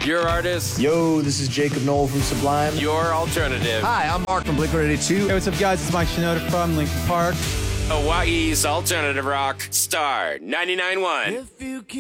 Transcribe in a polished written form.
Your artist. Yo, this is Jacob Knoll from Sublime. Your alternative. Hi, I'm Mark from Blink-182. Hey, what's up, guys? It's Mike Shinoda from Linkin Park. Hawaii's alternative rock star 99.1.